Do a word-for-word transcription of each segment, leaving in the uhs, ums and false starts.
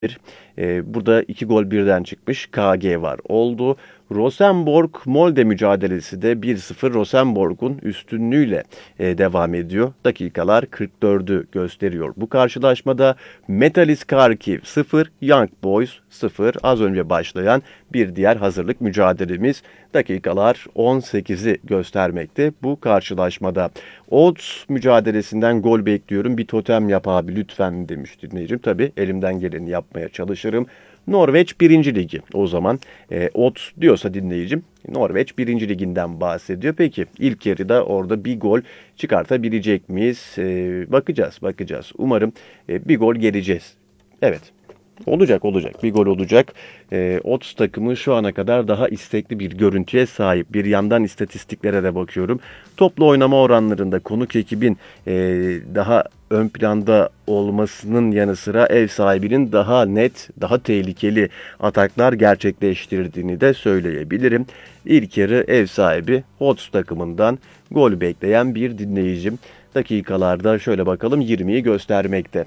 E, burada iki gol birden çıkmış. K G var oldu. Rosenborg-Molde mücadelesi de bir sıfır Rosenborg'un üstünlüğüyle e, devam ediyor. Dakikalar kırk dördü gösteriyor. Bu karşılaşmada Metalist Kharkiv sıfır, Young Boys sıfır. Az önce başlayan bir diğer hazırlık mücadelemiz. Dakikalar on sekizi göstermekte bu karşılaşmada. Odds mücadelesinden gol bekliyorum. Bir totem yap abi lütfen demiş dinleyicim. Tabii elimden geleni yapmaya çalışırım. Norveç birinci Ligi. O zaman e, Odds diyorsa dinleyicim Norveç birinci Liginden bahsediyor. Peki ilk yarıda orada bir gol çıkartabilecek miyiz? E, bakacağız bakacağız. Umarım e, bir gol geleceğiz. Evet. Olacak olacak. Bir gol olacak. E, Odds takımı şu ana kadar daha istekli bir görüntüye sahip. Bir yandan istatistiklere de bakıyorum. Toplu oynama oranlarında konuk ekibin e, daha ön planda olmasının yanı sıra ev sahibinin daha net, daha tehlikeli ataklar gerçekleştirdiğini de söyleyebilirim. İlk yarı ev sahibi Odds takımından gol bekleyen bir dinleyicim. Dakikalarda şöyle bakalım yirmiyi göstermekte.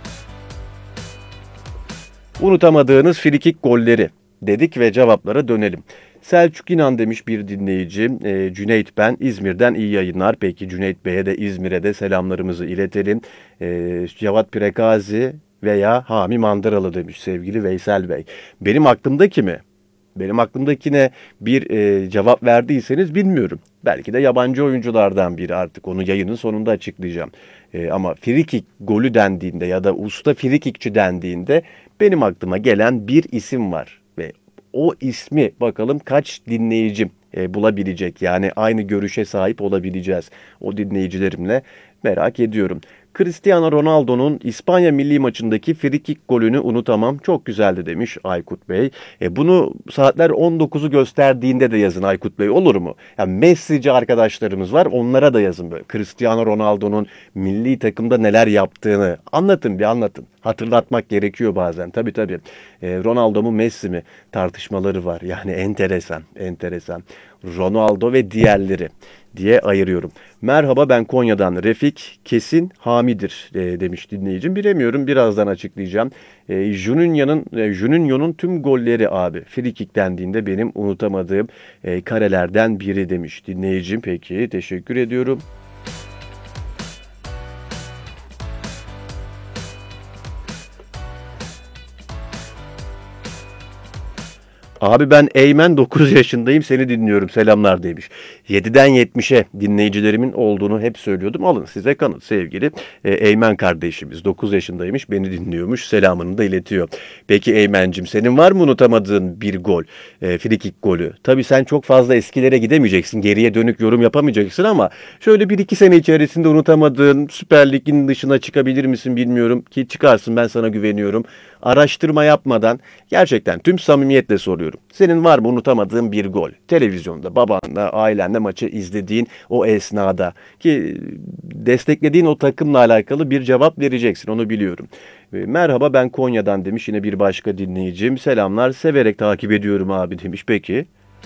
Unutamadığınız frikik golleri dedik ve cevaplara dönelim. Selçuk İnan demiş bir dinleyici. E, Cüneyt ben İzmir'den iyi yayınlar. Peki Cüneyt Bey'e de İzmir'e de selamlarımızı iletelim. E, Cevat Prekazi veya Hami Mandıralı demiş sevgili Veysel Bey. Benim aklımdaki mi? Benim aklımdakine bir e, cevap verdiyseniz bilmiyorum. Belki de yabancı oyunculardan biri artık onu yayının sonunda açıklayacağım. E, ama frikik golü dendiğinde ya da usta frikikçi dendiğinde benim aklıma gelen bir isim var. Ve o ismi bakalım kaç dinleyicim e, bulabilecek. Yani aynı görüşe sahip olabileceğiz o dinleyicilerimle merak ediyorum. Cristiano Ronaldo'nun İspanya milli maçındaki frikik golünü unutamam. Çok güzeldi demiş Aykut Bey. E bunu saatler on dokuzu gösterdiğinde de yazın Aykut Bey olur mu? Yani Messi'ci arkadaşlarımız var onlara da yazın böyle. Cristiano Ronaldo'nun milli takımda neler yaptığını anlatın bir anlatın. Hatırlatmak gerekiyor bazen. Tabii tabii. E, Ronaldo mu Messi mi tartışmaları var. Yani enteresan, enteresan. Ronaldo ve diğerleri diye ayırıyorum. Merhaba ben Konya'dan Refik kesin Hamidir e, demiş dinleyicim. Bilemiyorum birazdan açıklayacağım. E, Juninho'nun e, Juninho'nun tüm golleri abi frikik dendiğinde benim unutamadığım e, karelerden biri demiş dinleyicim. Peki teşekkür ediyorum. Abi ben Eymen dokuz yaşındayım seni dinliyorum selamlar demiş. yediden yetmişe dinleyicilerimin olduğunu hep söylüyordum. Alın size kanıt sevgili e, Eymen kardeşimiz dokuz yaşındaymış beni dinliyormuş selamını da iletiyor. Peki Eymen'cim senin var mı unutamadığın bir gol e, frikik golü? Tabii sen çok fazla eskilere gidemeyeceksin geriye dönük yorum yapamayacaksın ama şöyle bir iki sene içerisinde unutamadığın Süper Lig'in dışına çıkabilir misin bilmiyorum ki çıkarsın ben sana güveniyorum. Araştırma yapmadan gerçekten tüm samimiyetle soruyorum. Senin var mı unutamadığın bir gol? Televizyonda, babanla, ailenle maçı izlediğin o esnada ki desteklediğin o takımla alakalı bir cevap vereceksin onu biliyorum. Merhaba ben Konya'dan demiş yine bir başka dinleyicim. Selamlar severek takip ediyorum abi demiş. Peki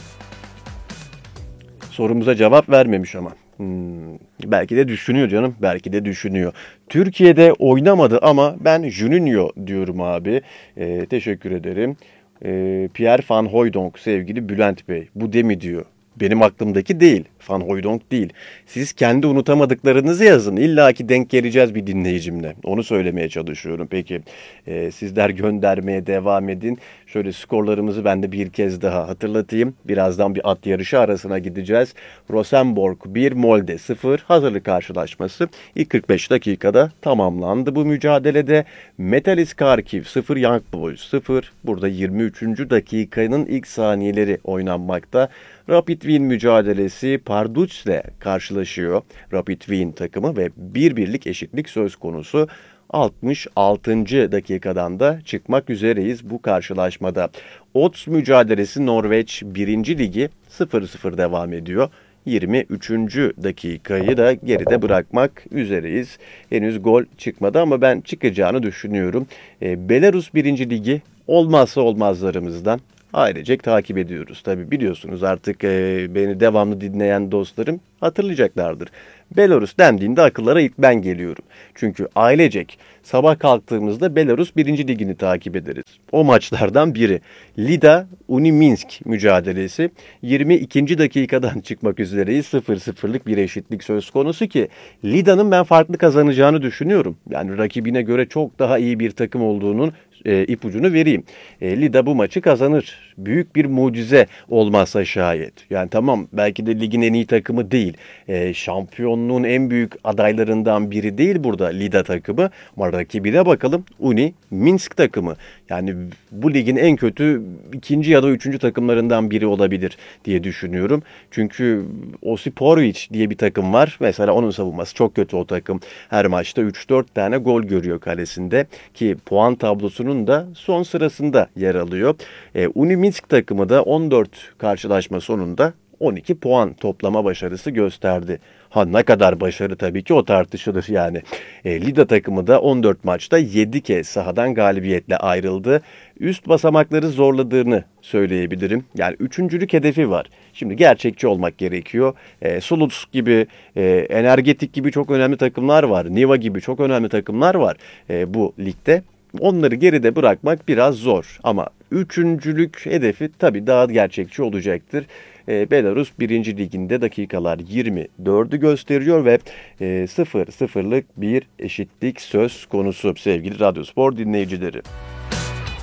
sorumuza cevap vermemiş ama. Hmm, belki de düşünüyor canım. Belki de düşünüyor. Türkiye'de oynamadı ama ben Juninho diyorum abi. Ee, teşekkür ederim. Ee, Pierre Van Hooijdonk sevgili Bülent Bey. Bu demi diyor. Benim aklımdaki değil. Van Hooijdonk değil. Siz kendi unutamadıklarınızı yazın. İlla ki denk geleceğiz bir dinleyicimle. Onu söylemeye çalışıyorum. Peki e, sizler göndermeye devam edin. Şöyle skorlarımızı ben de bir kez daha hatırlatayım. Birazdan bir at yarışı arasına gideceğiz. Rosenborg bir, Molde sıfır. Hazırlık karşılaşması ilk kırk beş dakikada tamamlandı bu mücadelede. Metalist Kharkiv sıfır, Young Boys sıfır. Burada yirmi üçüncü dakikanın ilk saniyeleri oynanmakta. Rapid Wien mücadelesi Parduc'le karşılaşıyor. Rapid Wien takımı ve bir birlik eşitlik söz konusu. altmış altıncı dakikadan da çıkmak üzereyiz bu karşılaşmada. Odds mücadelesi Norveç birinci Ligi sıfır sıfır devam ediyor. yirmi üçüncü dakikayı da geride bırakmak üzereyiz. Henüz gol çıkmadı ama ben çıkacağını düşünüyorum. E, Belarus birinci Ligi olmazsa olmazlarımızdan. Ailecek takip ediyoruz. Tabi biliyorsunuz artık e, beni devamlı dinleyen dostlarım hatırlayacaklardır. Belarus dendiğinde akıllara ilk ben geliyorum. Çünkü ailecek sabah kalktığımızda Belarus birinci ligini takip ederiz. O maçlardan biri. Lida Uniminsk mücadelesi. yirmi ikinci dakikadan çıkmak üzereyiz. sıfır sıfırlık bir eşitlik söz konusu ki Lida'nın ben farklı kazanacağını düşünüyorum. Yani rakibine göre çok daha iyi bir takım olduğunun e, ipucunu vereyim. E, Lida bu maçı kazanır. Büyük bir mucize olmazsa şayet. Yani tamam belki de ligin en iyi takımı değil. E, şampiyonluğun en büyük adaylarından biri değil burada Lida takımı. Ama rakibine bakalım. Uni Minsk takımı. Yani bu ligin en kötü ikinci ya da üçüncü takımlarından biri olabilir diye düşünüyorum. Çünkü Osiporovic diye bir takım var. Mesela onun savunması çok kötü o takım. Her maçta üç dört tane gol görüyor kalesinde ki puan tablosunun da son sırasında yer alıyor. E, Uni Minsk takımı da on dört karşılaşma sonunda on iki puan toplama başarısı gösterdi. Ha ne kadar başarı tabii ki o tartışılır yani. E, Lida takımı da on dört maçta yedi kez sahadan galibiyetle ayrıldı. Üst basamakları zorladığını söyleyebilirim. Yani üçüncülük hedefi var. Şimdi gerçekçi olmak gerekiyor. E, Suluts gibi, e, Energetik gibi çok önemli takımlar var. Niva gibi çok önemli takımlar var e, bu ligde. Onları geride bırakmak biraz zor ama üçüncülük hedefi tabii daha gerçekçi olacaktır. E, Belarus birinci liginde dakikalar yirmi dördü gösteriyor ve e, sıfır sıfırlık bir eşitlik söz konusu sevgili Radyospor dinleyicileri.